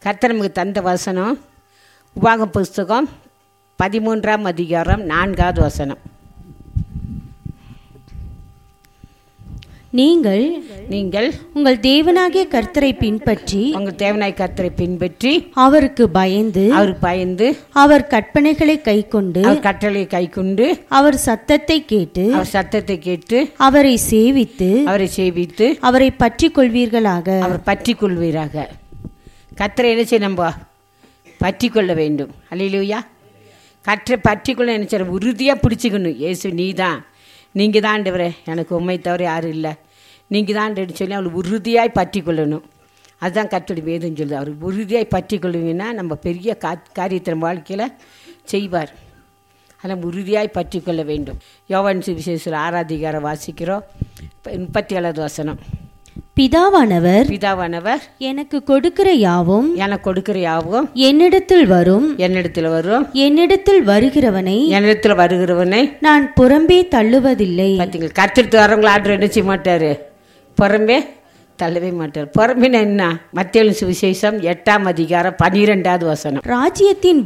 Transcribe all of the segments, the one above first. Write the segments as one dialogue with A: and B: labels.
A: கர்த்தர் நமக்கு தந்த வசனம் உபாகம புஸ்தகம் 13ஆம் அதிகாரம் 4வது வசனம்.
B: நீங்கள் உங்கள் தேவனாகிய கர்த்தரை பின்பற்றி
A: உங்கள் தேவனாகிய கர்த்தரை பின்பற்றி
B: அவருக்கு பயந்து
A: அவர்
B: கற்பனைகளை கைக்கொண்டு
A: அவர் கட்டளையை கைக்கொண்டு
B: அவர் சத்தத்தை கேட்டு அவரை சேவித்து அவரை பற்றி கொள்வீர்களாக.
A: அவர் பற்றி கொள்வீராக. கர்த்தரை என்ன செய்ய நம்ம பற்றி கொள்ள வேண்டும். அல்லேலூயா. கர்த்தரை பற்றி கொள்ள என்ன செய்ய உறுதியாக பிடிச்சிக்கணும். இயேசு நீங்கள் தான் ஆண்டவரே, எனக்கு உண்மை தவிர யாரும் இல்லை, நீங்கள் தான் சொல்லி அவளை உறுதியாய் பற்றி கொள்ளணும். அதுதான் கர்த்தருடைய வேதம் சொல்லுது. அவர் உறுதியாய் பற்றி கொள்வீங்கன்னா நம்ம பெரிய காரியத்தை நம்ம வாழ்க்கையில் செய்வார். அதனால் உறுதியாய் பற்றி கொள்ள வேண்டும். யோவான் சுவிசேஷம் 6ஆம் அதிகாரம் வாசிக்கிறோம். 37வது வசனம்.
B: பிதாவானவர்
A: எனக்கு
B: கொடுக்கிற யாவும்
A: என்னிடத்தில் வரும்
B: என்னிடத்தில் வருகிறவனை நான் புறம்பே தள்ளுவதில்லை.
A: பார்த்தீங்களா, கர்த்தருக்கு வரவங்களை ஆர்டர் என்ன செய்ய மாட்டார், புறம்பே தள்ளவே மாட்டார். புறம்பின என்ன? மத்தேயு சுவிசேஷம் 8ஆம் அதிகாரம் 12வது வசனம்.
B: ராஜ்யத்தின்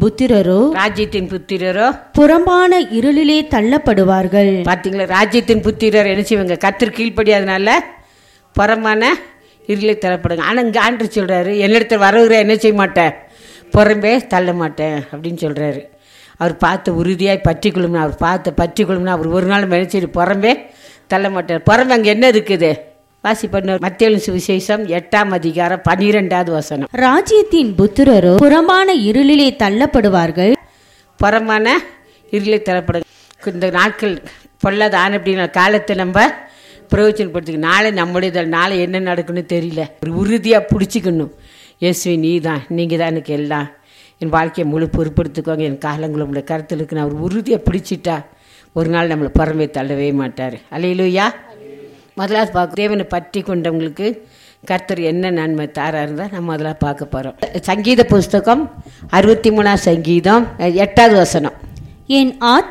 B: புத்திரரோ புறம்பான இருளிலே தள்ளப்படுவார்கள்.
A: பார்த்தீங்களா, ராஜ்யத்தின் புத்திரர் என்ன செய்வாங்க, கர்த்தருக்கு கீழ்ப்படியாதனால புறமான இருளை தள்ளப்படுங்க. ஆனால் இங்கே ஆண்டு சொல்கிறாரு, என்னிடத்தில் வருகிற என்ன செய்ய மாட்டேன், புறம்பே தள்ள மாட்டேன் அப்படின்னு சொல்கிறாரு. அவர் பார்த்து உறுதியாய் பற்றிக்கொள்ளும்னா, அவர் ஒரு நாள் நினைச்சிட்டு புறம்பே தள்ள மாட்டார். புறம்பே அங்கே என்ன இருக்குது வாசி பண்ண மத்தேயு சுவிசேஷம் 8ஆம் அதிகாரம் 12வது வசனம்.
B: ராஜ்யத்தின் புத்திரரோ புறமான இருளிலே தள்ளப்படுவார்கள்.
A: புறமான இருளை தள்ளப்படுங்க. இந்த நாட்கள் பொல்லாத ஆன அப்படின்னா காலத்தை நம்ம பிரயோஜனப்படுத்திக்க. நாளை நாளை என்ன நடக்குன்னு தெரியல. ஒரு உறுதியாக பிடிச்சிக்கணும். இயேசுவே நீங்கள் தான் எனக்கு எல்லாம், என் வாழ்க்கையை முழு பொறுப்படுத்திக்கோங்க, என் காலங்களை உங்களுடைய கருத்தில் இருக்கு. நான் ஒரு உறுதியாக பிடிச்சிட்டா ஒரு நாள் நம்மளை புறம்பே தள்ளவே மாட்டார். அல்லேலூயா. முதலாவது பார்க்க தேவனை பற்றி கொண்டவங்களுக்கு கர்த்தர் என்ன நன்மை தாராக தான் நம்ம அதெல்லாம் பார்க்க போகிறோம். சங்கீத புஸ்தகம் 63ஆம் சங்கீதம் 8வது வசனம்.
B: என்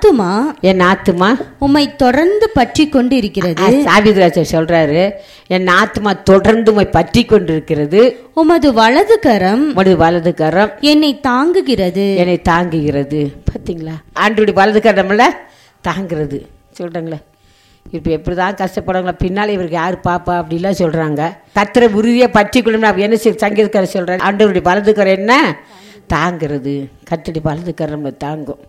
B: ஆத்துமா உம்மை தொடர்ந்து பற்றி கொண்டு இருக்கிறது.
A: சாவித்ராஜர் சொல்றாரு, என் ஆத்துமா தொடர்ந்து உம்மை பற்றி கொண்டு இருக்கிறது.
B: உமது வலது கரம்
A: என்னை தாங்குகிறது. பார்த்தீங்களா, ஆண்டோடைய வலது கரம் நம்மள தாங்குறது சொல்றாங்களே. இப்போ எப்படிதான் கஷ்டப்படுறாங்களா, பின்னாலே இவருக்கு யாரு பாப்பா அப்படிலாம் சொல்றாங்க. கர்த்தரை உறுதியா பற்றி கொள்ளணும். என்ன சங்கீதக்காரர் சொல்றாரு, ஆண்டவருடைய வலது கரம் என்ன தாங்கிறது. கர்த்தருடைய வலது கரம் நம்மளை தாங்கும்,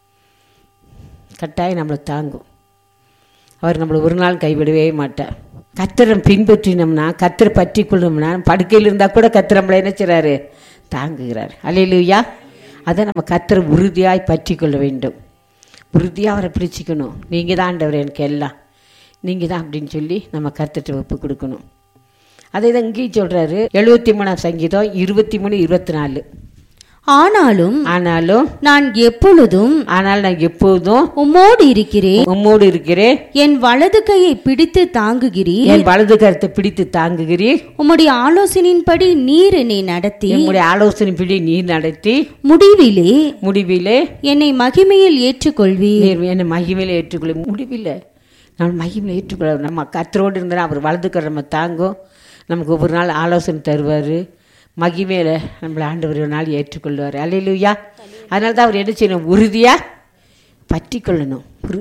A: கட்டாயம் நம்மளை தாங்கும். அவர் நம்மளை ஒரு நாள் கைவிடவே மாட்டார். கர்த்தரை பின்பற்றினோம்னா, கர்த்தரை பற்றி கொள்ளணும்னா, படுக்கையில் இருந்தால் கூட கர்த்தர் நம்மளை என்ன செய்றாரு, தாங்குகிறார். அல்லேலூயா. அதை நம்ம கர்த்தரை உறுதியாய் பற்றி கொள்ள வேண்டும். உறுதியாக அவரை பிடிச்சிக்கணும். நீங்கள் தான் ஆண்டவர், எனக்கு எல்லாம் நீங்கள் தான் அப்படின்னு சொல்லி நம்ம கர்த்தர்கிட்ட ஒப்பு கொடுக்கணும். அதை தான் இங்கேயும் சொல்கிறாரு. 73ஆம் சங்கீதம் 23-24.
B: ஆனாலும் நான் எப்பொழுதும் உம்மோடு இருக்கிறேன். என் வலது கையை பிடித்து தாங்குகிறீர்.
A: என் வலது கரத்தை பிடித்து தாங்குகிறீர்.
B: உம்முடைய ஆலோசனையின்படி நீர் என்னை நடத்தி. முடிவிலே என்னை மகிமையில் ஏற்றுக்கொள்வீர்.
A: என்னை மகிமையில் ஏற்றுக்கொள்ள முடிவில்லை, நம்ம மகிமையில் ஏற்றுக்கொள்ள. நம்ம கர்த்தரோடு இருந்தால் அவர் வலது கரை நம்ம தாங்கும். நமக்கு ஒவ்வொரு நாள் ஆலோசனை தருவார். மகிமையில் நம்மளை ஆண்டவர் ஒரு நாள் ஏற்றுக்கொள்வார். அல்லேலூயா. அதனால தான் அவர் என்ன செய்யணும், உறுதியாக பற்றி கொள்ளணும்.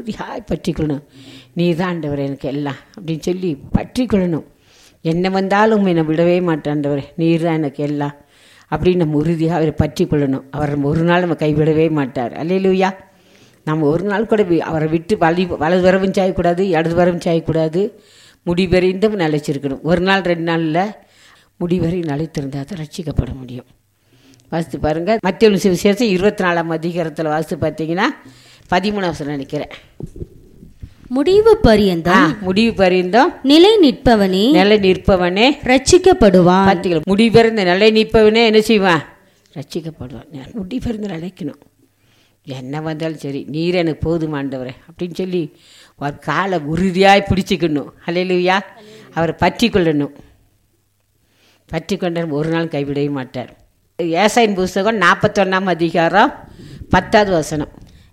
A: நீ தான் ஆண்டவர் எனக்கு எல்லாம் அப்படின்னு சொல்லி பற்றி கொள்ளணும். என்ன வந்தாலும் என்னை விடவே மாட்டேன் ஆண்டவர், நீர் தான் எனக்கு எல்லாம் அப்படின்னு நம்ம உறுதியாக அவரை பற்றி கொள்ளணும். அவர் நம்ம ஒரு நாள் நம்ம கைவிடவே மாட்டார். அல்லேலூயா. நம்ம ஒரு நாள் கூட அவரை விட்டு வலது வரவும் சாயக்கூடாது, இடது வரவும் சாயக்கூடாது. முடிவறிந்தும் நிலைச்சிருக்கணும். ஒரு நாள் 2 நாளில் முடிவரை நிலைத்திருந்தால் தான் ரட்சிக்கப்பட முடியும். வாசித்து பாருங்கள். மத்தேயு சுவிசேஷம் 24ஆம் அதிகாரத்தில் வாசித்து பார்த்தீங்கன்னா 13 வசனம் நினைக்கிறேன்.
B: முடிவு பரியந்தம் நிலை நிற்பவனே ரட்சிக்கப்படுவான்.
A: பார்த்தீங்களா, முடிவறிந்த நிலை நிற்பவனே என்ன செய்வான், ரட்சிக்கப்படுவான். முடிவறிந்து நிலைக்கணும். என்ன வந்தாலும் சரி, நீர் எனக்கு போதுமாண்டவரே அப்படின்னு சொல்லி ஒரு காலை உறுதியாய் பிடிச்சிக்கணும். அல்லேலூயா. அவரை பற்றி கொள்ளணும். பற்றி கொண்டார், ஒரு நாள் கைவிடவே மாட்டார். ஏசாயின் புஸ்தகம் 41ஆம் அதிகாரம் 10வது வசனம்.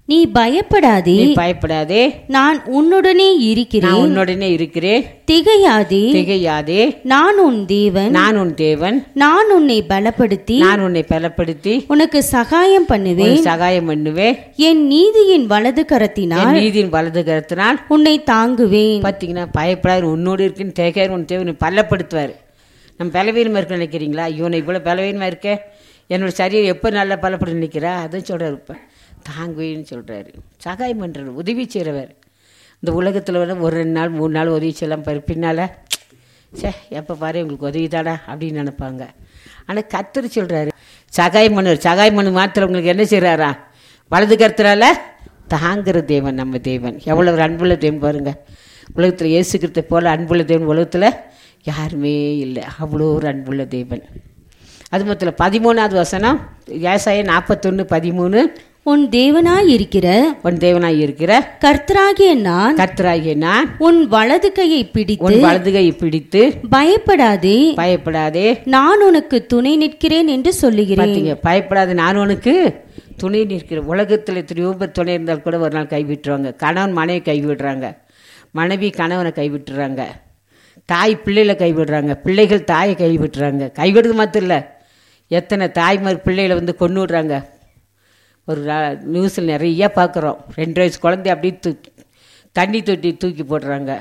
B: நீ பயப்படாதே,
A: பயப்படாதே,
B: நான் உன்னுடனே
A: இருக்கிறேன்.
B: திகையாதே, நான் உன் தேவன், நான் உன்னை பலப்படுத்தி உனக்கு சகாயம் பண்ணுவேன். என் நீதியின் வலது கரத்தினால் உன்னை தாங்குவேன்.
A: பாத்தீங்கன்னா, பயப்படாது, உன்னோடு இருக்குன்னு திகையார் உன் தேவன் பலப்படுத்துவார். நம்ம பலவீனமா இருக்க நினைக்கிறீங்களா? இவனை இவ்வளவு பலவீனமா இருக்க, என்னோட சரீரம் எப்போ நல்லா பலப்பட நிற்கிறா, அதுவும் சொல்கிறார். இப்போ தாங்குவேன்னு சொல்கிறாரு. சகாயம் பண்ணுறாரு, உதவி செய்கிறவர். இந்த உலகத்தில் ஒரு 2 நாள் 3 நாள் உதவி செய்யலாம் பாரு, பின்னால் எப்போ பாரு உங்களுக்கு உதவி தாடா அப்படின்னு நினைப்பாங்க. ஆனால் கர்த்தர் சொல்கிறாரு சகாயம் பண்ணுவார். சகாயம் பண்ணு மாத்திரம் உங்களுக்கு என்ன செய்கிறாரா? வலது கர்த்தரால் தாங்குகிற தேவன் நம்ம தேவன். எவ்வளோ ஒரு அன்புள்ள தேவன் பாருங்கள். உலகத்தில் இயேசு கிறிஸ்துவை போல் அன்புள்ள தேவன் உலகத்தில் யாருமே இல்லை. அவ்வளோ ஒரு அன்புள்ள தேவன். அது மொத்தத்தில் 13வது வசனம், ஏசாயா 41:13.
B: உன் தேவனாய் இருக்கிற கர்த்தராகிய நான் உன் வலது கையை பிடித்து பயப்படாதே, நான் உனக்கு துணை நிற்கிறேன் என்று சொல்லுகிறேன்.
A: பயப்படாது, நான் உனக்கு துணை நிற்கிறேன். உலகத்தில் எத்தனையோ பேர் துணை இருந்தால் கூட ஒரு நாள் கைவிட்டுருவாங்க. கணவன் மனைவி கைவிடுறாங்க, மனைவி கணவனை கைவிட்டுறாங்க, தாய் பிள்ளைகளை கைவிடுறாங்க, பிள்ளைகள் தாயை கைவிட்டுறாங்க. கைவிடுறது மாத்திரம் இல்லை, எத்தனை தாய்மார் பிள்ளைகளை வந்து கொண்டு விடுறாங்க. ஒரு நியூஸில் நிறையா பார்க்குறோம். 2 வயசு குழந்தை அப்படியே தண்ணி தொட்டி தூக்கி போடுறாங்க.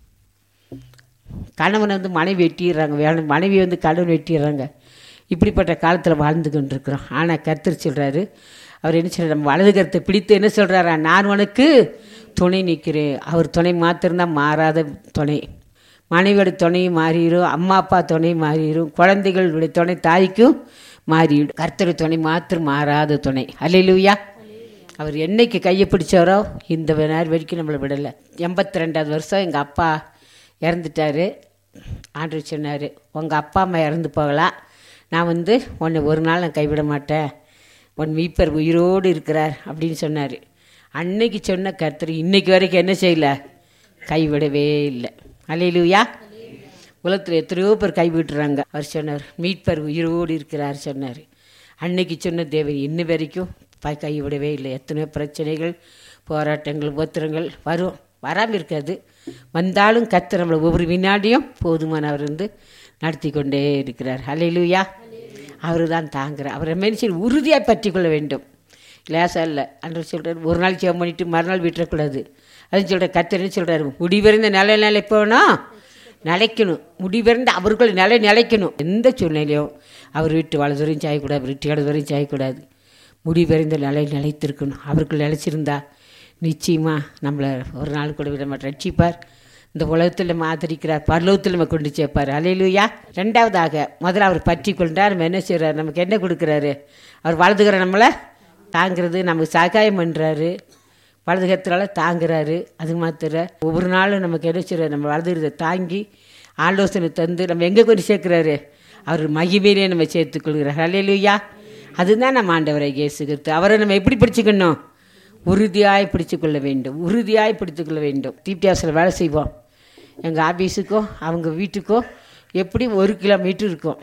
A: கணவனை வந்து மனைவி வெட்டிடுறாங்க, மனைவி வந்து கணவன் வெட்டிடுறாங்க. இப்படிப்பட்ட காலத்தில் வாழ்ந்து கொண்டு இருக்கிறோம். ஆனால் கர்த்தர் சொல்கிறாரு, அவர் என்ன சொல்கிறார்? நம்ம வலது கரத்தை பிடித்து என்ன சொல்கிறாரா? நான் உனக்கு துணை நிற்கிறேன். அவர் துணை மாத்திரம்தான் மாறாத துணை. மனைவியோட துணையும் மாறிடும், அம்மா அப்பா துணையும் மாறிடும், குழந்தைகளுடைய துணை தாய்க்கும் மாறிடும். கர்த்தர் துணை மாத்திரம் மாறாத துணை. அல்லேலூயா. அவர் என்னைக்கு கையை பிடிச்சாரோ இந்த நேரம் வரைக்கும் நம்மளை விடலை. 82வது வருஷம் எங்கள் அப்பா இறந்துட்டார். ஆண்டவர் சொன்னார், உங்கள் அப்பா அம்மா இறந்து போகலாம், நான் வந்து உன்னை ஒரு நாள் நான் கைவிட மாட்டேன், உன் மீட்பர் உயிரோடு இருக்கிறார் அப்படின்னு சொன்னார். அன்னைக்கு சொன்ன கர்த்தர் இன்னைக்கு வரைக்கும் என்ன செய்யலை? கைவிடவே இல்லை. அல்லேலூயா. உலகத்தில் எத்தனையோ பேர் கைவிட்டுறாங்க. அவர் சொன்னார், மீட்பர் உயிரோடு இருக்கிறார் சொன்னார். அன்னைக்கு சொன்ன தேவன் இன்ன வரைக்கும் கைவிடவே இல்லை. எத்தனையோ பிரச்சனைகள், போராட்டங்கள், உபத்திரங்கள் வராமல் இருக்காது. வந்தாலும் கர்த்தர் நம்மளை ஒவ்வொரு வினாடியும் போதுமானவர் வந்து நடத்தி கொண்டே இருக்கிறார். அல்லேலூயா. அவர் தான் தாங்குகிறார். அவரை மனுஷன் உறுதியாக பற்றி கொள்ள வேண்டும். லேசாக இல்லை. அன்று சொல்கிறார், ஒரு நாள் ஜெபம் பண்ணிட்டு மறுநாள் விட்டுறக்கூடாது. அதுன்னு சொல்கிற கர்த்தர் என்ன சொல்கிறாரு? முடிவிறந்த நிலை போனால் நிலைக்கணும். முடிவிறந்த அவர்கள் நிலைக்கணும். எந்த சூழ்நிலையும் அவர் வீட்டு வலதுவரையும் சாயக்கூடாது, அவர் வீட்டு இடதுவரையும் சாயக்கூடாது. முடிவிறந்த நிலைத்திருக்கணும். அவர்கள் நிலைச்சிருந்தா நிச்சயமாக நம்மளை ஒரு நாள் கூட விட மாட்டேன் ரட்சிப்பார். இந்த உலகத்தில் நம்ம ஆதரிக்கிறார், பரலோகத்தில் நம்ம கொண்டு சேர்ப்பார். அல்லேலூயா. 2வதாக முதல்ல அவர் பற்றி கொண்டார். நம்ம என்ன செய்கிறார்? நமக்கு என்ன கொடுக்குறாரு? அவர் வலதுகிற நம்மளை தாங்கிறது, நமக்கு சகாயம் பண்ணுறாரு, வலதுகத்தினால தாங்குறாரு. அது மாத்திர ஒவ்வொரு நாளும் நமக்கு என்ன செய்கிறார்? நம்ம வலதுகிறத தாங்கி ஆலோசனை தந்து நம்ம எங்கே கொண்டு சேர்க்குறாரு? அவர் மகிமையிலே நம்ம சேர்த்துக்கொள்கிறார். அல்லேலூயா. அதுதான் நம்ம ஆண்டவரை இயேசு கிறிஸ்து. அவரை நம்ம எப்படி பிடிச்சிக்கணும்? உறுதியாய் பிடிச்சிக்கொள்ள வேண்டும், உறுதியாய் பிடித்துக்கொள்ள வேண்டும். தீப்தியாசில் வேலை செய்வோம். எங்கள் ஆஃபீஸுக்கோ அவங்க வீட்டுக்கோ எப்படி 1 கிலோமீட்டர் இருக்கும்.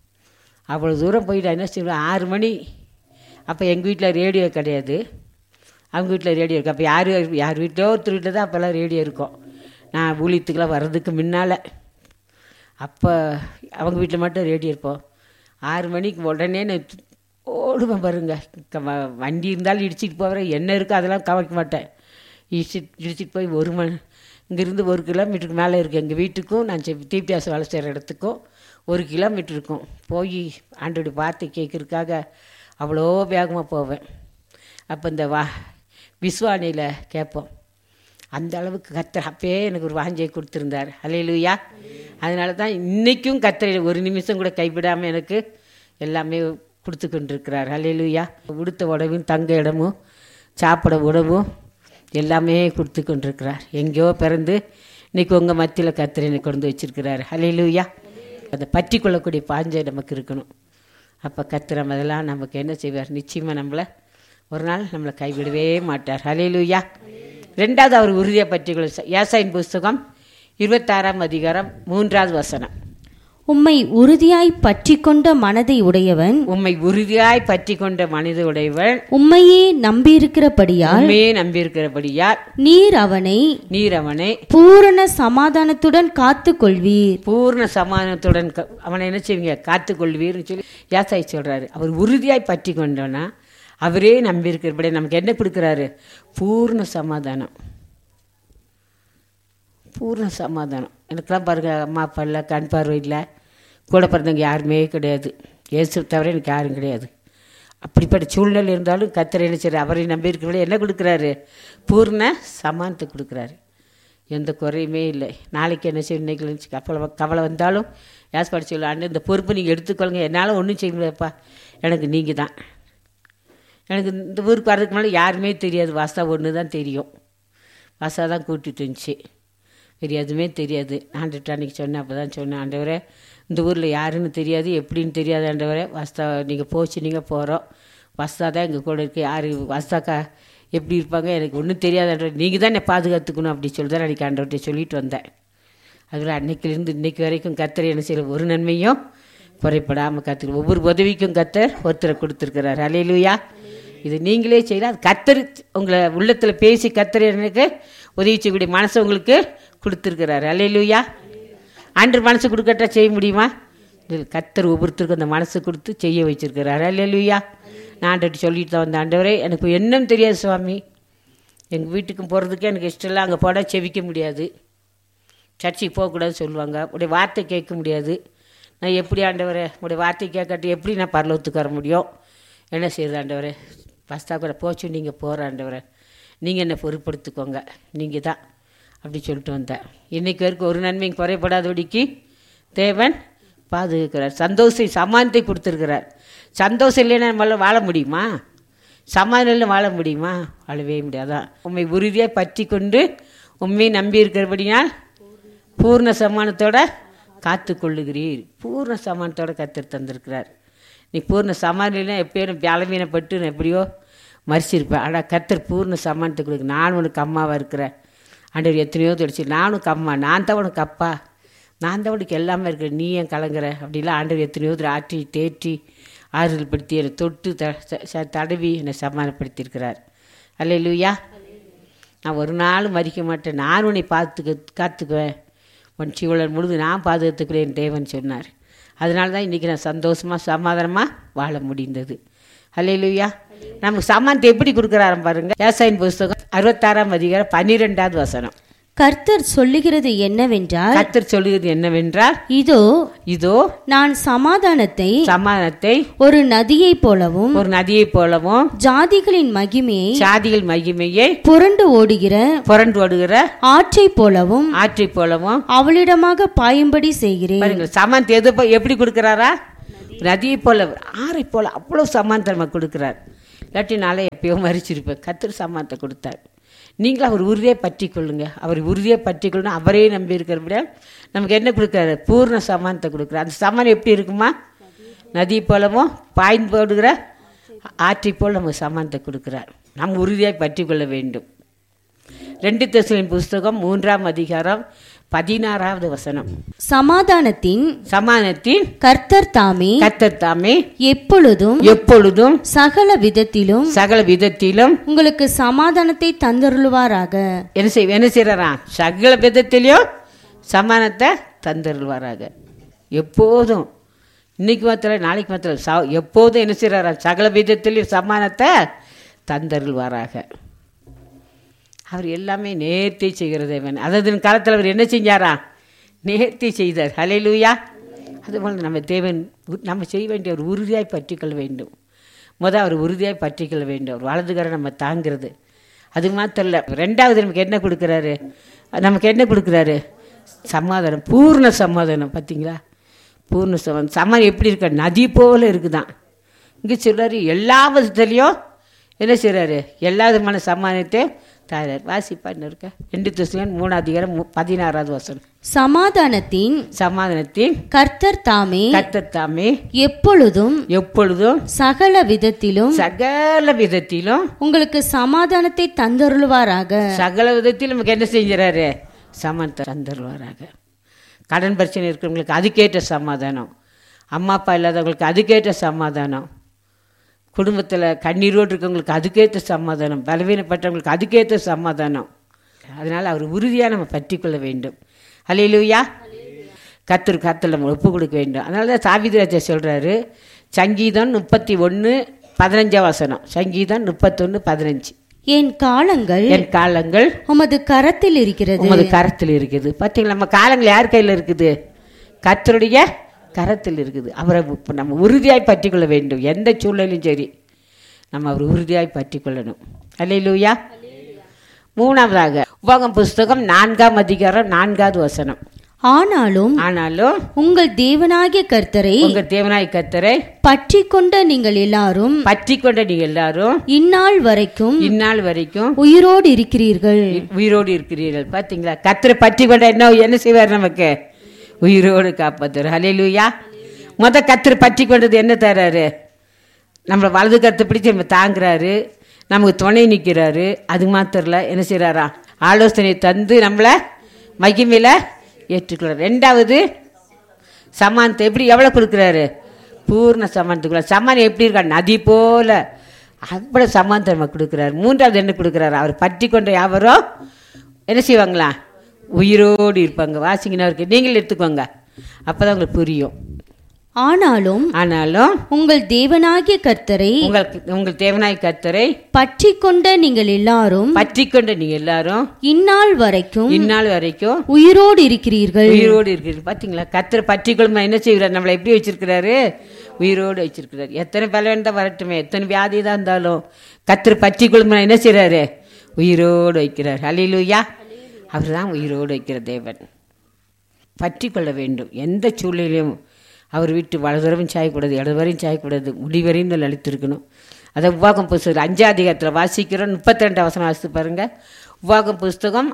A: அவ்வளோ தூரம் போயிட்டு என்ன செய்வோம்? 6 மணி. அப்போ எங்கள் வீட்டில் ரேடியோ கிடையாது, அவங்க வீட்டில் ரேடியோ இருக்குது. அப்போ யார் வீட்டிலோ ஒருத்தர் வீட்டில் தான் அப்போல்லாம் ரேடியோ இருக்கும். நான் ஊழியத்துக்கெலாம் வர்றதுக்கு முன்னால் அப்போ அவங்க வீட்டில் மட்டும் ரேடியோ இருப்போம். 6 மணிக்கு உடனே நான் ஓடுவேன் பாருங்க. வண்டி இருந்தாலும் இடிச்சிட்டு போகிறேன், என்ன இருக்கோ அதெல்லாம் கவனிக்க மாட்டேன். இடிச்சிட்டு போய் 1 மணி இங்கேருந்து 1 கிலோமீட்டருக்கு மேலே இருக்குது எங்கள் வீட்டுக்கும் நான் தீப்தியாசம் வேலை செய்கிற இடத்துக்கும் 1 கிலோமீட்டர் இருக்கும். போய் ஆண்டோடைய வார்த்தை கேட்கறதுக்காக அவ்வளோ வேகமாக போவேன். அப்போ இந்த விஸ்வானியில் கேட்போம். அந்த அளவுக்கு கர்த்தர் அப்பயே எனக்கு ஒரு வாஞ்சை கொடுத்துருந்தார். அல்லேலூயா. அதனால தான் இன்றைக்கும் கர்த்தரை ஒரு நிமிஷம் கூட கைவிடாமல் எனக்கு எல்லாமே கொடுத்து கொண்டிருக்கிறார். அல்லேலூயா. உடுத்த உடவும் தங்க இடமும் சாப்பிட உணவும் எல்லாமே கொடுத்து கொண்டிருக்கிறார். எங்கேயோ பிறந்து இன்றைக்கி உங்கள் மத்தியில் கர்த்தரை என்னை கொண்டு வச்சிருக்கிறார். அல்லேலூயா. அதை பற்றி கொள்ளக்கூடிய பாஞ்சை நமக்கு இருக்கணும். அப்போ கர்த்தர் அதெல்லாம் நமக்கு என்ன செய்வார்? நிச்சயமாக நம்மளை ஒரு நாள் நம்மளை கைவிடவே மாட்டார். அல்லேலூயா. 2வது அவர் உறுதியை பற்றி கொள்ள ஏசாயின் புஸ்தகம் 26ஆம் அதிகாரம் 3வது வசனம்.
B: உம்மை உறுதியாய் பற்றி கொண்ட மனதை உடையவன்,
A: உம்மை உறுதியாய் பற்றி கொண்ட மனித உடையவன்,
B: உம்மையே நம்பியிருக்கிறபடியால் நீர் அவனை பூரண சமாதானத்துடன் காத்து கொள்வீர்.
A: பூர்ண சமாதானத்துடன் அவனை என்ன செய்வீங்க? காத்து கொள்வீர்னு சொல்லி யாசாய் சொல்றாரு. அவர் உறுதியாய் பற்றி கொண்டோன்னா அவரே நம்பியிருக்கிறபடி நமக்கு என்ன கொடுக்குறாரு? பூர்ண சமாதானம். பூர்ண சமாதானம். எனக்கெல்லாம் பாருங்க, அம்மா அப்பா இல்லை, கண் பார்வை இல்லை, கூட பிறந்தவங்க யாருமே கிடையாது, இயேசு தவிர எனக்கு யாரும் கிடையாது. அப்படிப்பட்ட சூழ்நிலை இருந்தாலும் கர்த்தர் என்ன செய்றாரு? அவரை நம்பியிருக்கிறவங்களே என்ன கொடுக்குறாரு? பூர்ண சமாதானத்தை கொடுக்குறாரு. எந்த குறையுமே இல்லை. நாளைக்கு என்ன செய்யும், இன்னைக்கு கவலை வந்தாலும் யாஸ் சொல்ல, அண்ணன் இந்த பொறுப்பை நீங்கள் எடுத்துக்கொள்ளுங்க, என்னால் ஒன்றும் செய்ய முடியாதுப்பா, எனக்கு நீங்கள் தான். எனக்கு இந்த ஊருக்கு வர்றதுக்கு முன்னாடி யாருமே தெரியாது, வாசா ஒன்று தான் தெரியும். வாசா தான் கூட்டிகிட்டு இருந்துச்சு, வேறு எதுவுமே தெரியாது. ஆண்டுட்டு அன்றைக்கி சொன்னேன், அப்போ தான் சொன்னேன், ஆண்டவரே இந்த ஊரில் யாருன்னு தெரியாது, எப்படின்னு தெரியாது ஆண்டவரே, வாஸ்தா நீங்கள் போச்சு, நீங்கள் போகிறோம், வாஸ்தா தான் எங்கள் கூட இருக்குது, யார் வாஸ்தாக்கா எப்படி இருப்பாங்க எனக்கு ஒன்றும் தெரியாது ஆண்டவர், நீங்கள் தான் என்னை பாதுகாத்துக்கணும் அப்படி சொல்லி தான் அன்றைக்கி ஆண்டவர்கிட்ட சொல்லிட்டு வந்தேன். அதில் அன்னைக்கிலேருந்து இன்றைக்கி வரைக்கும் கர்த்தர் என்ன செய்யல, ஒரு நன்மையும் குறைப்படாமல் கற்றுக்க, ஒவ்வொரு உதவிக்கும் கர்த்தர் ஒருத்தரை கொடுத்துருக்கிறார். அல்லேலூயா. இது நீங்களே செய்யலாம், அது கர்த்தர் உங்களை உள்ளத்தில் பேசி கர்த்தர் எனக்கு உதவி செய்யக்கூடிய மனசை உங்களுக்கு கொடுத்துருக்கிறாரு. அல்லேலூயா. ஆண்டு மனசு கொடுக்கட்டா செய்ய முடியுமா? இதில் கர்த்தர் ஒவ்வொருத்தருக்கும் அந்த மனசு கொடுத்து செய்ய வச்சுருக்கிறாரு. அல்லேலூயா. நான் ஆண்டவர்கிட்ட சொல்லிட்டு தான் வந்தேன், ஆண்டவரே எனக்கு என்னன்னு தெரியாது சுவாமி, எங்கள் வீட்டுக்கும் போகிறதுக்கே எனக்கு இஷ்டம் இல்லை, அங்கே போனால் செவிக்க முடியாது, சர்ச்சைக்கு போகக்கூடாதுன்னு சொல்லுவாங்க, உடைய வார்த்தை கேட்க முடியாது, நான் எப்படி ஆண்டவரே உடைய வார்த்தை கேட்கட்டு எப்படி நான் பரலோகத்துக்கு வர முடியும்? என்ன செய்யுது ஆண்டவரே? பஸ்தா கூட போச்சு, நீங்கள் போகிற ஆண்டவரே, நீங்கள் என்னை பொறுப்படுத்திக்கோங்க, நீங்கள் தான் அப்படி சொல்லிட்டு வந்தேன். இன்றைக்கு வரைக்கும் ஒரு நன்மையும் குறைபடாதபடிக்கு தேவன் பாதுகாக்கிறார். சமாதானத்தை கொடுத்துருக்கிறார். சந்தோஷம் இல்லைன்னா நம்மளால் வாழ முடியுமா? சமாதானம் வாழ முடியுமா? வாழவே முடியாதான். உண்மை உறுதியாக பற்றி கொண்டு உண்மையை நம்பி இருக்கிறபடினால் பூர்ண சமாதானத்தோட காத்து கொள்ளுகிறீர். பூர்ண சமாதானத்தோட கர்த்தர் தந்திருக்கிறார். நீ பூர்ண சமாதானம் எப்பயும் பலவீனப்பட்டு நான் எப்படியோ மறிச்சிருப்பேன். ஆனால் கர்த்தர் பூர்ண சமாதானத்தை கொடுக்கு. நான் உனக்கு அம்மாவாக இருக்கிறேன் ஆண்டவர், எத்தனையோ தொடிச்சு நான் உனக்கு அம்மா, நான் தான் உனக்கு அப்பா, நான் தான் உனக்கு எல்லாமே இருக்கிறேன், நீ ஏன் கலங்குற அப்படிலாம் ஆண்டவர் எத்தனையோ ஆற்றி தேற்றி ஆறுதல் படுத்தி என்னை தொட்டு தடவி என்னை சமாதானப்படுத்தியிருக்கிறார். அல்லேலூயா. நான் ஒரு நாளும் மறிக்க மாட்டேன், நான் உன்னை காத்துக்குவேன், உன் சீவலன் முழுது நான் பாதுகாத்துக்கிறேன் தேவன் சொன்னார். அதனால தான் இன்றைக்கி நான் சந்தோஷமாக சமாதானமாக வாழ முடிந்தது. அல்லேலூயா. நமக்கு சமாதானத்தை எப்படி கொடுக்குறாரு பாருங்க. ஏசாயின் புஸ்தகம் 66ஆம் அதிகாரம் 12வது வசனம்.
B: கர்த்தர் சொல்லுகிறது என்னவென்றால், இதோ நான் சமாதானத்தை ஒரு நதியைப் போலவும் ஜாதிகளின் மகிமையை புரண்டு ஓடுகிற ஆற்றைப் போலவும் அவளிடமாக பாயும்படி செய்கிறேன்.
A: சமாதானத்தை எப்படி கொடுக்கிறாரா? நதியை போல, ஆறை போல, அவ்வளோ சமாதானமாக கொடுக்குறார். இல்லாட்டி நாளை எப்பயோ மறிச்சிருப்பேன். கர்த்தர் சமாதானத்தை கொடுத்தார். நீங்களும் அவர் உறுதியை பற்றி கொள்ளுங்க. அவர் உறுதியை பற்றி கொள்ளணும். அவரே நம்பி இருக்கிற நமக்கு என்ன கொடுக்குறாரு? பூர்ண சமாதானத்தை கொடுக்குறாரு. அந்த சமாதானம் எப்படி இருக்குமா? நதி போலவும் பாய்ந்து போடுகிற ஆற்றை போல் நமக்கு சமாதானத்தை கொடுக்குறார். நம்ம உறுதியாக பற்றி கொள்ள வேண்டும். 2 தெசலோனிக்கேயர் புஸ்தகம் 3ஆம் அதிகாரம் 16வது வசனம்.
B: சமாதானத்தின் கர்த்தர் தாமே எப்பொழுதும் சகல விதத்திலும் உங்களுக்கு சமாதானத்தை தந்தருள்வாராக.
A: என்ன செய்யறா? சகல விதத்திலும் சமாதானத்தை தந்தருள்வாராக. எப்போதும், இன்னைக்கு மாத்திரம் நாளைக்கு மாத்திரம், எப்போதும் என்ன செய்யறாரா? சகல விதத்திலும் சமாதானத்தை தந்தருள்வாராக. அவர் எல்லாமே நேர்த்தி செய்கிற தேவன். அதாவது காலத்தில் அவர் என்ன செஞ்சாரா? நேர்த்தி செய்தார். ஹல்லேலூயா. அதுபோல் நம்ம தேவன் நம்ம செய்ய வேண்டிய ஒரு உறுதியாய் பற்றிக்கொள்ள வேண்டும். அவர் உறுதியாய் பற்றிக்கொள்ள வேண்டும். அவர் வலதுகரை நம்ம தாங்கிறது. அது மாத்திரம் இல்லை, 2வது நமக்கு என்ன கொடுக்குறாரு? சமாதானம், பூர்ண சமாதானம். பார்த்தீங்களா? பூர்ண சமாதானம் எப்படி இருக்க? நதி போல இருக்குதான். இங்கே சொல்றாரு எல்லா விதத்துலேயும் என்ன செய்கிறாரு? எல்லா விதமான சமாதானத்தை தாரார். வாசிப்பா இருக்க 2 தெசலோனிக்கேயர் 3ஆம் அதிகாரம் 16வது வசனம்.
B: சமாதானத்தின் கர்த்தர் தாமே எப்பொழுதும் சகல விதத்திலும் உங்களுக்கு சமாதானத்தை தந்தருள்வாராக.
A: சகல விதத்திலும் நமக்கு என்ன செஞ்சாரு? சமாதானத்தை தந்தருள்வாராக. கடன் பிரச்சனை இருக்கிறவங்களுக்கு அதுக்கேற்ற சமாதானம், அம்மா அப்பா இல்லாதவங்களுக்கு அதுக்கேற்ற சமாதானம், குடும்பத்தில் கண்ணீரோடு இருக்கவங்களுக்கு அதுக்கேற்ற சமாதானம், பலவீனப்பட்டவங்களுக்கு அதுக்கேற்ற சமாதானம். அதனால் அவர் உறுதியாக நம்ம பற்றி கொள்ள வேண்டும். அல்லேலூயா. கர்த்தர் நம்ம ஒப்பு கொடுக்க வேண்டும். அதனால தான் தாவீது ராஜா சொல்கிறாரு, சங்கீதம் 31:15 சங்கீதம் 31:15,
B: என் காலங்கள் உமது கரத்தில் இருக்கிறது.
A: உமது கரத்தில் இருக்குது. பார்த்தீங்களா, நம்ம காலங்கள் யார் கையில் இருக்குது? கர்த்தருடைய கரத்தில் இருக்குது. அவரை நம்ம உறுதியாய் பற்றி கொள்ள வேண்டும். எந்த சூழ்நிலையும் சரி நம்ம அவர் உறுதியாய் பற்றி கொள்ளணும். அல்லேலூயா. மூணாவதாக உபாகமம் புஸ்தகம் 4:4
B: ஆனாலும் உங்கள் தேவனாகிய கர்த்தரை பற்றி கொண்ட நீங்கள் எல்லாரும் இந்நாள் வரைக்கும் உயிரோடு இருக்கிறீர்கள்.
A: பாத்தீங்களா, கர்த்தரை பற்றி கொண்ட என்ன செய்வார்? நமக்கு உயிரோடு காப்பாத்துறாரு. ஹல்லேலூயா. கர்த்தரை பற்றி கொண்டது என்ன தர்றாரு? நம்மளை வலது கருத்தை பிடிச்சி நம்ம தாங்குறாரு, நமக்கு துணை நிற்கிறாரு. அது மாத்திரல, என்ன செய்யறாரா? ஆலோசனை தந்து நம்மளை மகிமையில ஏற்றுக்கிறார். ரெண்டாவது சமானத்தை எப்படி எவ்வளோ கொடுக்குறாரு? பூர்ண சமானத்துக்குள்ள. சமானம் எப்படி இருக்கா? நதி போல அவ்வளோ சமானத்தை நம்ம கொடுக்குறாரு. மூன்றாவது என்ன கொடுக்குறாரு? அவர் பற்றி கொண்ட யாவரோ என்ன செய்வாங்களா? உயிரோடு இருப்பாங்க. வாசிங்கன்னா இருக்கு, நீங்களும் எடுத்துக்கோங்க, அப்போதான் உங்களுக்கு புரியும்.
B: ஆனாலும் உங்கள் தேவனாகிய கர்த்தரை பற்றி கொண்ட நீங்கள் எல்லாரும் இந்நாள் வரைக்கும் உயிரோடு இருக்கிறீர்கள்.
A: பாத்தீங்களா, கர்த்தரை பற்றி கொள்ளுமா என்ன செய்கிறார்? நம்மளை எப்படி வச்சிருக்கிறாரு? உயிரோடு வச்சிருக்கிறார். எத்தனை பலவீனம் தான் வரட்டுமே, எத்தனை வியாதி தான் இருந்தாலும் கர்த்தரை பற்றி கொள்ளுமா என்ன செய்யறாரு? உயிரோடு வைக்கிறார். ஹல்லேலூயா. அவர் தான் உயிரோடு வைக்கிற தேவன். பற்றி கொள்ள வேண்டும். எந்த சூழ்நிலையும் அவர் விட்டு வலதுவரையும் சாயக்கூடாது, இடதுவரையும் சாயக்கூடாது, முடிவரையும் அழித்திருக்கணும். அதை உபாகமம் புஸ்தகம் 5 வாசிக்கிறோம். 32 வாசித்து பாருங்க. உபாகமம் புஸ்தகம்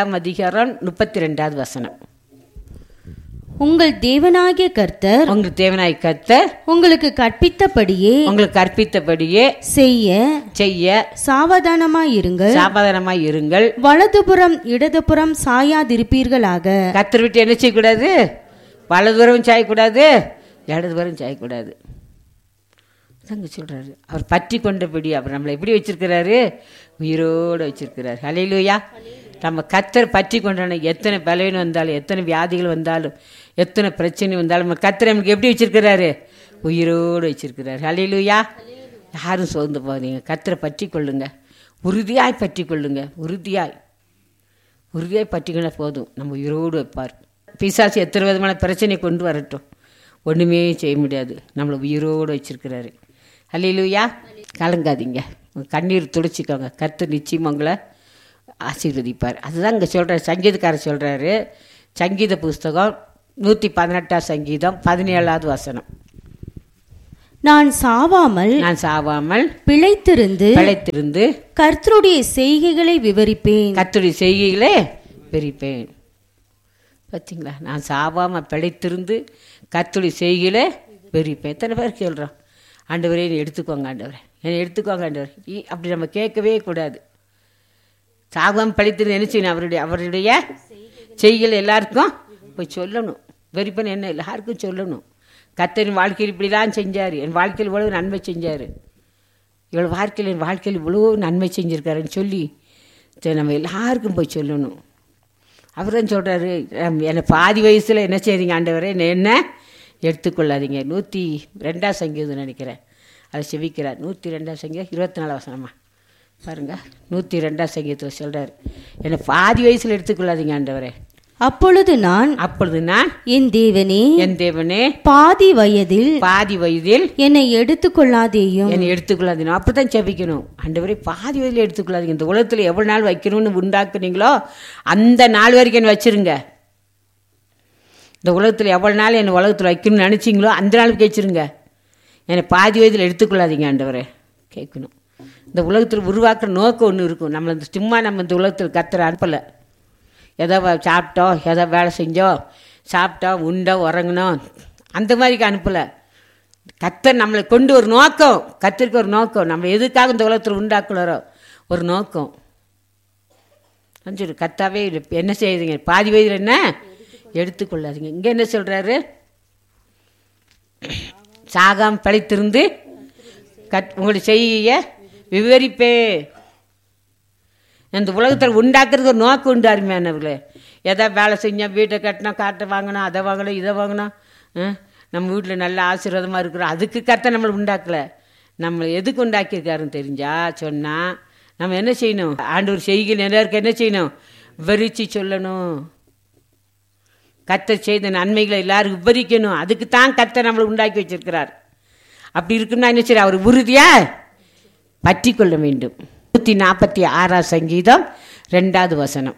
A: 5
B: உங்கள் தேவனாகிய கர்த்தர் உங்களுக்கு கற்பித்தபடியே செய்ய சாவதானமாய் இருங்கள். வலதுபுறம் இடதுபுறம் சாயாதிருப்பீர்களாக.
A: கர்த்தர் விட்டு என்ன செய்யக்கூடாது? வலதுபுறம் சாயக்கூடாது, இடதுபுறம் சாயக்கூடாது. அங்கே சொல்கிறாரு, அவர் பற்றி கொண்டபடி அவர் நம்மளை எப்படி வச்சிருக்கிறாரு? உயிரோடு வச்சிருக்கிறார். ஹல்லேலூயா. நம்ம கர்த்தர் பற்றி கொண்டான எத்தனை பலவீனம் வந்தாலும், எத்தனை வியாதிகள் வந்தாலும், எத்தனை பிரச்சனை வந்தாலும், நம்ம கர்த்தர் நமக்கு எப்படி வச்சிருக்கிறாரு? உயிரோடு வச்சிருக்கிறார். ஹல்லேலூயா. யாரும் சோர்ந்து போகாதீங்க, கர்த்தரை பற்றி கொள்ளுங்க, உறுதியாய் பற்றி கொள்ளுங்க. உறுதியாய் பற்றிக்கொள்ள போதும், நம்ம உயிரோடு வைப்பார். பிசாசு எத்தனை விதமான பிரச்சனை கொண்டு வரட்டும், ஒன்றுமே செய்ய முடியாது. நம்மளை உயிரோடு வச்சிருக்கிறாரு. ஹல்லேலூயா. கலங்காதீங்க, கண்ணீர் துடைச்சிக்கோங்க. கர்த்தர் நிச்சயம் உங்களை ஆசீர்வதிப்பார். அதுதான் இங்கே சொல்கிறார். சங்கீதக்காரர் சொல்கிறாரு, சங்கீத புஸ்தகம் 118 சங்கீதம் 17
B: நான் சாவாமல் பிழைத்திருந்து கர்த்தருடைய செய்கைகளை விவரிப்பேன்.
A: பார்த்தீங்களா, நான் சாவாமல் பிழைத்திருந்து கர்த்தருடைய செய்கைகளை விவரிப்பேன். எத்தனை பேர் சொல்கிறோம், ஆண்டவரே என்னை எடுத்துக்கோங்க, ஆண்டவரே என்னை எடுத்துக்கோங்க, ஆண்டவர். அப்படி நம்ம கேட்கவே கூடாது. சாகாமல் பிழைத்திருந்து என்ன செய்யணும்? அவருடைய செய்கைகளை எல்லாருக்கும் போய் சொல்லணும். வெறிப்பன் என்ன எல்லாருக்கும் சொல்லணும். கர்த்தரின் வாழ்க்கையில் இப்படிலாம் செஞ்சார், என் வாழ்க்கையில் இவ்வளவு நன்மை செஞ்சார், என் வாழ்க்கையில் இவ்வளோ நன்மை செஞ்சுருக்காருன்னு சொல்லி நம்ம எல்லாருக்கும் போய் சொல்லணும். அவர் தான் சொல்கிறாரு, என்னை பாதி வயசில் என்ன செய்றீங்க ஆண்டவரே, என்ன எடுத்துக்கொள்ளாதீங்க. 102 சங்கீதம் நினைக்கிறேன், அதை செவிக்கிறார். 102 சங்கீதம் 24 பாருங்கள். 102 சங்கீதத்தில் சொல்கிறார், என்னை பாதி வயசில் எடுத்துக்கொள்ளாதீங்க ஆண்டவரே.
B: அப்பொழுது நான் என் தேவனே பாதி வயதில் என்னை எடுத்துக்கொள்ளாதேயும்.
A: அப்படித்தான் செபிக்கணும். ஆண்டவரே பாதி வயதில் எடுத்துக்கொள்ளாதீங்க. இந்த உலகத்தில் எவ்வளவு நாள் வைக்கணும்னு உண்டாக்குனீங்களோ அந்த நாள் வரைக்கும் என்ன வச்சிருங்க. இந்த உலகத்தில் எவ்வளவு நாள் என்னை உலகத்தில் வைக்கணும்னு நினைச்சிங்களோ அந்த நாளுக்கு வச்சிருங்க. என்னை பாதி வயதில் எடுத்துக்கொள்ளாதீங்க ஆண்டவரே கேட்கணும். இந்த உலகத்தில் உருவாக்குற நோக்கம் ஒன்று இருக்கும். நம்ம சும்மா நம்ம இந்த உலகத்தில் கர்த்தரை அனுப்பலை. ஏதோ சாப்பிட்டோம், ஏதோ வேலை செஞ்சோம், சாப்பிட்டோம், உண்டோம், உறங்கினோம், அந்த மாதிரிக்கு அனுப்பலை. கர்த்தர் நம்மளை கொண்டு ஒரு நோக்கம், கர்த்தருக்கு ஒரு நோக்கம், நம்ம எதுக்காக இந்த உலகத்தில் உண்டாக்குறாரோ ஒரு நோக்கம். கர்த்தாவே என்ன செய்யுதுங்க, பாதி வயதில் என்ன எடுத்துக்கொள்ளாதீங்க. இங்கே என்ன சொல்கிறாரு? சாகாம பிழைத்திருந்து உங்களுடைய செய்ய விவரிப்பே. இந்த உலகத்தில் உண்டாக்குறதுக்கு ஒரு நோக்கம் உண்டு அருமையானவர்களே. எதாவது வேலை செஞ்சோம், வீட்டை கட்டினோம், காட்டை வாங்கினோம், அதை வாங்கினோம், இதை வாங்கினோம், நம்ம வீட்டில் நல்ல ஆசீர்வாதமாக இருக்கிறோம், அதுக்கு கர்த்தர் நம்மளை உண்டாக்கலை. நம்மளை எதுக்கு உண்டாக்கியிருக்காருன்னு தெரிஞ்சா சொன்னால் நம்ம என்ன செய்யணும்? ஆண்டவர் செய்கையில் எல்லாருக்கும் என்ன செய்யணும்? விவரித்து சொல்லணும். கர்த்தர் செய்த நன்மைகளை எல்லாருக்கும் விவரிக்கணும். அதுக்கு தான் கர்த்தர் நம்மளை உண்டாக்கி வச்சிருக்கிறார். அப்படி இருக்குன்னா என்ன சரி, அவர் உறுதியாக பற்றி கொள்ள வேண்டும். 146 சங்கீதம் 2வது வசனம்.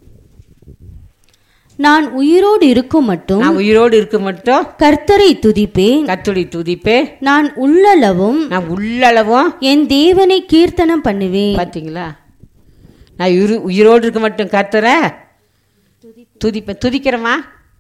B: நான் உயிரோடு இருக்கும் மட்டும் கர்த்தரை துதிப்பேன்.
A: கர்த்தரை துதிப்பேன்.
B: நான் உள்ளளவும் என் தேவனை கீர்த்தனம் பண்ணுவேன்.
A: பார்த்தீங்களா? நான் உயிரோடு இருக்க மட்டும் கர்த்தரை துதிப்பேன். துதிக்கிறமா?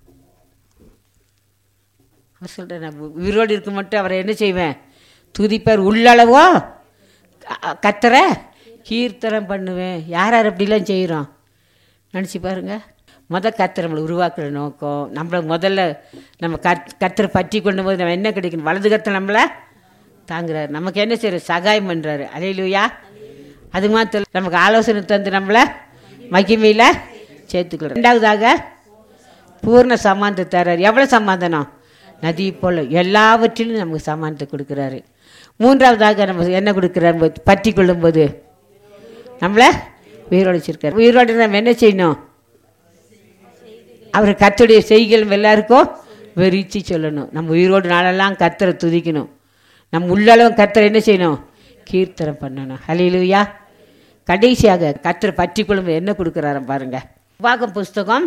A: அவர் சொல்கிறேன், நான் உயிரோடு இருக்க மட்டும் அவரை என்ன செய்வேன்? துதிப்பார். உள்ளளவோ கர்த்தரை கீர்த்தனம் பண்ணுவேன். யார் யார் அப்படிலாம் செய்கிறோம் நினச்சி பாருங்க. கர்த்தர் நம்மளை உருவாக்குற நோக்கம், நம்மளை முதல்ல நம்ம கர்த்தரை பற்றி கொண்டு போது நம்ம என்ன கிடைக்கணும்? வலது கர்த்தர் நம்மளை தாங்குறாரு. நமக்கு என்ன செய்யறாரு? சகாயம் பண்ணுறாரு. அல்லேலூயா. அது மாத்திரம் நமக்கு ஆலோசனை தந்து நம்மளை மகிமையில் சேர்த்துக்கிறோம். 2வதாக பூர்ண சமாதானத்தை தர்றாரு. எவ்வளோ சமாதானம்? நதி போல் எல்லாவற்றிலும் நமக்கு சமாதானத்தை கொடுக்குறாரு. 3வதாக நம்ம என்ன கொடுக்குறாரு? பற்றி கொள்ளும்போது நம்மளை உயிரோடு வச்சிருக்காரு. உயிரோடு நம்ம என்ன செய்யணும்? அவர் கர்த்தருடைய செய்கைகள் எல்லாருக்கும் விரிச்சு சொல்லணும். நம்ம உயிரோடு நாளெல்லாம் கர்த்தரை துதிக்கணும். நம்ம உள்ளளவும் கர்த்தரை என்ன செய்யணும்? கீர்த்தனம் பண்ணணும். ஹல்லேலூயா. கடைசியாக கர்த்தரை பற்றி கொள்ளும்போது என்ன கொடுக்குறாரு பாருங்க. உபாகம் புஸ்தகம்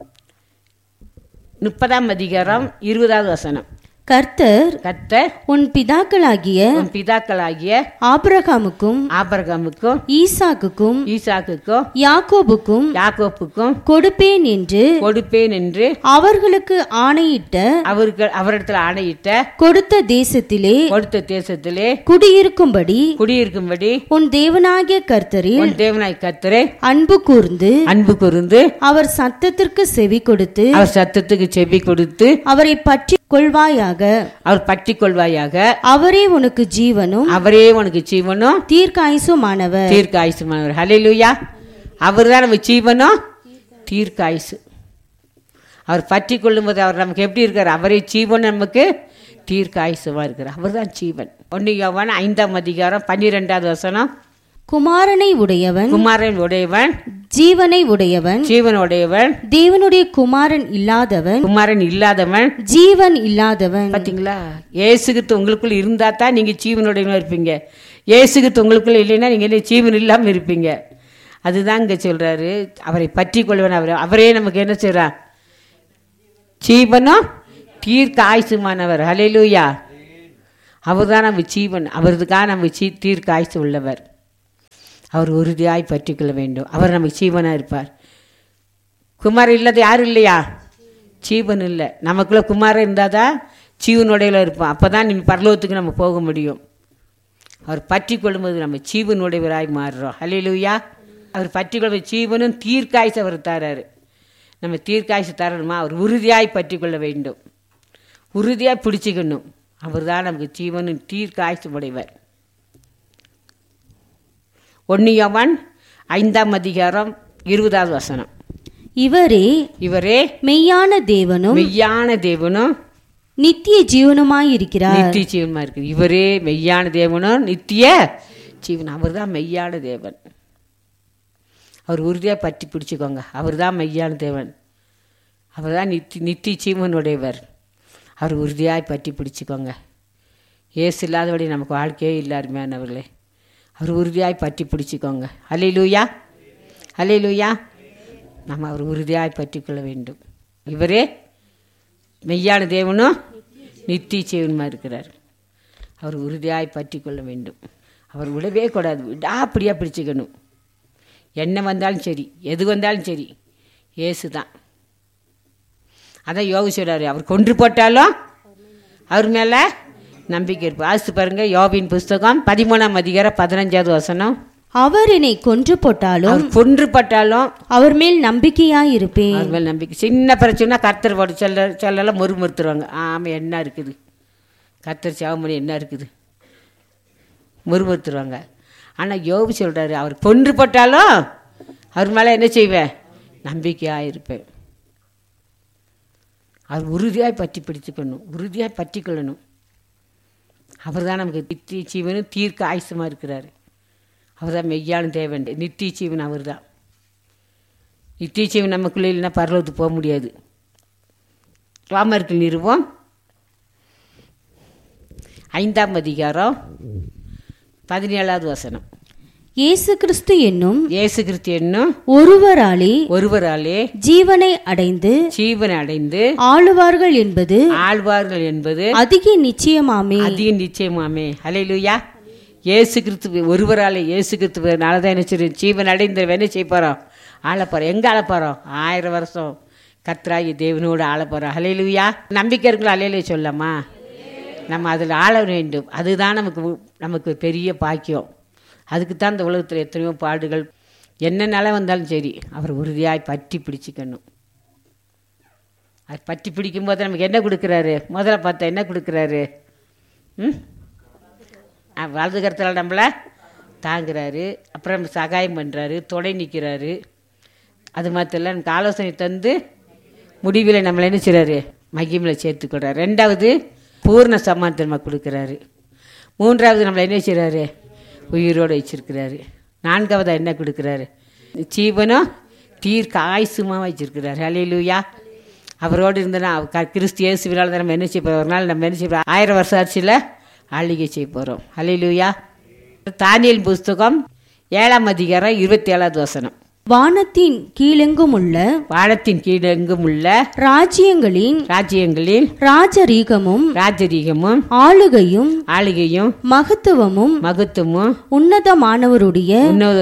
A: 30ஆம் அதிகாரம் 20வது வசனம்.
B: கர்த்தர் உன் பிதாக்களாகிய ஆபிரகாமுக்கும் ஈசாக்குக்கும் யாக்கோபுக்கும் கொடுப்பேன் என்று அவர்களுக்கு அவரிடத்தில் ஆணையிட்ட கொடுத்த தேசத்திலே குடியிருக்கும்படி உன் தேவனாகிய கர்த்தரே அன்பு கூர்ந்து அவர் சத்தத்திற்கு செவி கொடுத்து அவரை பற்றி கொள்வாயாக.
A: அவர் பற்றி கொள்வாயாக.
B: அவரே உனக்கு ஜீவனும் தீர்க்காயுசுமானவர்.
A: ஹல்லேலூயா. அவர் தான் நம்ம ஜீவனும் தீர்க்காயுசு. அவர் பற்றி கொள்ளும்போது அவர் நமக்கு எப்படி இருக்கார்? அவரே ஜீவன், நமக்கு தீர்க்காயுசுமா இருக்கிறார். அவர் தான் ஜீவன். 1 யோவான் 5ஆம் அதிகாரம் 12வது வசனம்.
B: குமாரனை உடையவன் ஜீவனை உடையவன் தேவனுடைய குமாரன் இல்லாதவன் ஜீவன் இல்லாதவன்.
A: பாத்தீங்களா? இயேசுகிறிஸ்து உங்களுக்குள்ள இருந்தா தான் நீங்க ஜீவனுடையவனா இருப்பீங்க. இயேசுகிறிஸ்து உங்களுக்குள்ள இல்லைன்னா நீங்க ஜீவன் இல்லாம இருப்பீங்க. அதுதான் இங்க சொல்றாரு. அவரை பற்றி கொள்வன். அவரே நமக்கு என்ன செய்றார்? ஜீவனும் தீர்க்க ஆயுசுமானவர். ஹல்லேலூயா. அவர் தான் நம்ம ஜீவன். அவருக்காக நம்ம தீர்க்க ஆயுசு உள்ளவர். அவர் உறுதியாய் பற்றி கொள்ள வேண்டும். அவர் நமக்கு ஜீவனாக இருப்பார். குமாரன் இல்லாத யாரும் இல்லையா? ஜீவன் இல்லை. நமக்குள்ள குமாரன் இருந்தால் தான் ஜீவனுடையில இருப்போம். அப்போ தான் நீ பரலோகத்துக்கு நம்ம போக முடியும். அவர் பற்றி கொள்ளும்போது நம்ம ஜீவனுடையவராய் மாறுறோம். ஹல்லேலூயா. அவர் பற்றி கொள்வது ஜீவனும் தீர்க்காய்ச்சி அவர் தராரு. நம்ம தீர்க்காய்ச்சி தரணுமா? அவர் உறுதியாய் பற்றி கொள்ள வேண்டும். உறுதியாக பிடிச்சிக்கணும். அவர் தான் நமக்கு ஜீவனும் தீர்க்காய்ச்சி உடையவர். 1 யோவான் 5ஆம் அதிகாரம் 20வது வசனம். இவரே மெய்யான தேவனும்
B: நித்திய ஜீவனுமாயிருக்கிறார்.
A: இவரே மெய்யான தேவனும் நித்திய ஜீவன். அவர் தான் மெய்யான தேவன். அவர் உறுதியாக பற்றி பிடிச்சிக்கோங்க. அவர் தான் மெய்யான தேவன். அவர் தான் நித்திய ஜீவனுடையவர். அவர் உறுதியாய் பற்றி பிடிச்சிக்கோங்க. ஏசு இல்லாதபடி நமக்கு வாழ்க்கையே இல்லை அருமையானவர்களே. அவர் உறுதியாய் பற்றி பிடிச்சிக்கோங்க. ஹல்லேலூயா. ஹல்லேலூயா. நம்ம அவர் உறுதியாய் பற்றி கொள்ள வேண்டும். இவரே மெய்யான தேவனும் நித்திய ஜீவனுமா இருக்கிறார். அவர் உறுதியாய் பற்றி கொள்ள வேண்டும். அவர் விடவே கூடாது. விடாப்படியாக பிடிச்சிக்கணும். என்ன வந்தாலும் சரி, எது வந்தாலும் சரி, இயேசு தான். அதான் யோகு சொல்றாரு, அவர் கொன்று போட்டாலும் அவர் மேலே நம்பிக்கை இருப்பார். ஆசித்து பாருங்க, யோபின் புஸ்தகம் 13ஆம் அதிகாரம் 15வது வசனம்.
B: அவர் என்னை கொன்று போட்டாலும்
A: அவர் கொன்றுபட்டாலும்
B: அவர் மேல் நம்பிக்கையாயிருப்பேன்.
A: அவர் மேல் நம்பிக்கை. சின்ன பிரச்சனை கர்த்தர் போட்டு சொல்லலாம் முறுமுறுத்துருவாங்க. ஆமாம், என்ன இருக்குது, கர்த்தர் சாவமணி என்ன இருக்குது, முறுமுறுத்துருவாங்க. ஆனால் யோபு சொல்கிறாரு, அவர் கொன்றுபட்டாலும் அவர் மேலே என்ன செய்வேன், நம்பிக்கையாக இருப்பேன். அவர் உறுதியாய் பற்றி பிடித்துக்கணும், உறுதியாய் பற்றி கொள்ளணும். அவர் தான் நமக்கு நித்திய ஜீவனும் தீர்க்க ஆயுசமாக இருக்கிறாரு. அவர் தான் மெய்யான தேவன், நித்திய ஜீவன் அவர் தான். நித்திய ஜீவன் நமக்குள்ளே இல்லைன்னா பரலோகத்துக்கு போக முடியாது. ரோமர்கள் நிறுவம் 5ஆம் அதிகாரம் 17வது வசனம்.
B: இயேசு கிறிஸ்து என்னும்
A: இயேசு கிறிஸ்து என்னும்
B: ஒருவராலே ஜீவனை அடைந்து ஆளுவார்கள் என்பது அதிக நிச்சயமாமே.
A: ஹல்லேலூயா. இயேசு கிறிஸ்து ஒருவராலே, இயேசு கிறிஸ்துவனால தான் என்ன ஜீவன் அடைந்து என்ன செய்ய போகிறோம், ஆளப்போகிறோம். எங்கே ஆளப்போகிறோம், 1000 வருஷம் கர்த்தராகிய தேவனோடு ஆளப்போகிறோம். ஹல்லேலூயா. நம்பிக்கை இருக்கலாம், ஹல்லேலூயா சொல்லலாமா? நம்ம அதில் ஆள வேண்டும். அதுதான் நமக்கு பெரிய பாக்கியம். அதுக்கு தான் இந்த உலகத்தில் எத்தனையோ பாடுகள், என்ன நிலை வந்தாலும் சரி, அவர் உறுதியாய் பற்றி பிடிச்சிக்கணும். அது பற்றி பிடிக்கும்போது நமக்கு என்ன கொடுக்குறாரு, முதல்ல பார்த்தா என்ன கொடுக்குறாரு, வலது கரத்தில் நம்மளை தாங்குறாரு, அப்புறம் சகாயம் பண்ணுறாரு, துணை நிற்கிறாரு. அது மாத்திரம் நமக்கு ஆலோசனை தந்து முடிவில் நம்மளை என்ன செய்கிறாரு, மகிமையில் சேர்த்துக்கிறார். 2வது பூர்ண சமாதானம் நமக்கு கொடுக்குறாரு. 3வது நம்மளை என்ன செய்கிறாரு, உயிரோடு வச்சிருக்கிறாரு. 4வது என்ன கொடுக்குறாரு, ஜீவனும் தீர்க்க ஆயுசுமாக வச்சிருக்கிறாரு. ஹல்லேலூயா. அவரோடு இருந்தனா கிறிஸ்து இயேசுவினால் தான் நம்ம என்ன செய்ய போகிறோம், ஒரு நாள் நம்ம என்ன செய்ய போகிறோம், 1000 வருஷம் ஆட்சியில் ஆளுகை செய்ய போகிறோம். ஹல்லேலூயா. தானியேல் புஸ்தகம் 7ஆம் அதிகாரம் 27வது வசனம்.
B: வானத்தின் கீழெங்கும் உள்ள ராஜ்யங்களின் ராஜரீகமும் ஆளுகையும் மகத்துவமும் உன்னதமானவருடைய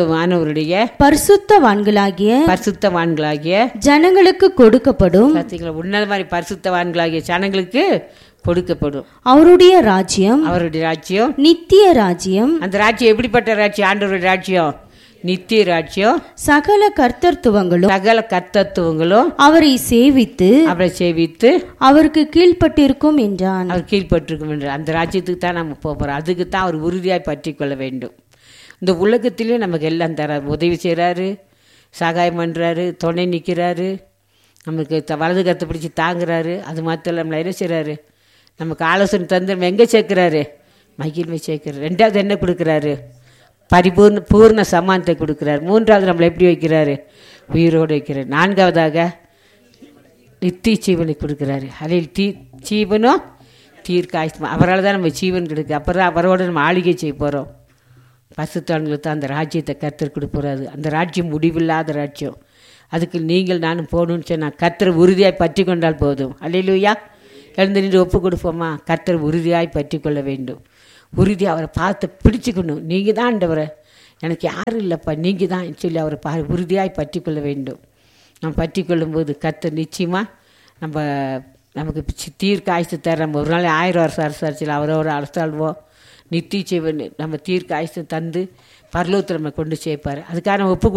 B: பரிசுத்தவான்களாகிய ஜனங்களுக்கு கொடுக்கப்படும்.
A: உன்னத மாதிரி பரிசுத்தவான்களாகிய ஜனங்களுக்கு கொடுக்கப்படும்.
B: அவருடைய ராஜ்யம் நித்திய ராஜ்யம்.
A: அந்த ராஜ்யம் எப்படிப்பட்ட ராஜ்யம், ஆண்டவருடைய ராஜ்யம் நித்திய ராஜ்யம்.
B: சகல கர்த்தத்துவங்களும் அவரை சேவித்து அவருக்கு கீழ்ப்பட்டிருக்கும் என்றான்.
A: அவர் கீழ்ப்பட்டிருக்கும் என்றான். அந்த ராஜ்யத்துக்கு தான் நம்ம போகிறோம். அதுக்கு தான் அவர் உறுதியாய் பற்றி கொள்ள வேண்டும். இந்த உலகத்திலையும் நமக்கு எல்லாம் தரார், உதவி செய்கிறாரு, சகாயம் பண்ணுறாரு, துணை நிற்கிறாரு, நமக்கு வலது கத்தை பிடிச்சி தாங்குறாரு. அது மாத்திரம் நம்மளை என்ன செய்கிறாரு, நமக்கு ஆலோசனை தந்து நம்ம எங்கே சேர்க்குறாரு, மகிழ்மை சேர்க்கிறார். 2வது என்ன கொடுக்குறாரு, பூர்ண சமானத்தை கொடுக்குறார். 3வது நம்மளை எப்படி வைக்கிறாரு, உயிரோடு வைக்கிறார். 4வதாக நித்திய ஜீவனை கொடுக்குறாரு. அதில் ஜீவனும் தீர்க்க ஆயுசுமா. அவரால் தான் நம்ம ஜீவன் கிடைக்குது. அப்புறம் அவரோடு நம்ம ஆளுகை செய்ய போகிறோம். பரிசுத்தவான்களுக்கு தான் அந்த ராஜ்யத்தை கர்த்தர் கொடுப்பறாரு. அந்த ராஜ்யம் முடிவில்லாத ராஜ்யம். அதுக்கு நீங்கள் நானும் போகணும்னு சொன்னால் கர்த்தர் உறுதியாய் பற்றி கொண்டால் போதும். அல்லேலூயா. எழுந்து நின்று ஒப்பு கொடுப்போமா? கர்த்தர் உறுதியாய் பற்றி கொள்ள வேண்டும். உறுதி அவரை பார்த்து பிடிச்சிக்கணும். நீங்கள் தான் ஆண்டவரை, எனக்கு யாரும் இல்லைப்பா, நீங்கள் தான் சொல்லி அவரை உறுதியாய் பற்றி கொள்ள வேண்டும். நம்ம பற்றி கொள்ளும்போது கர்த்தர் நிச்சயமாக நமக்கு தீர்க்க ஆயுசு தர. நம்ம ஒரு நாள் 1000 வருஷம் அரசாட்சியில் அவரோட அரசாள்வோம். நித்திய ஜீவன் நம்ம தீர்க்க ஆயுசு தந்து பரலோகத்தில் நம்ம கொண்டு சேர்ப்பார். அதுக்காக நம்ம ஒப்பு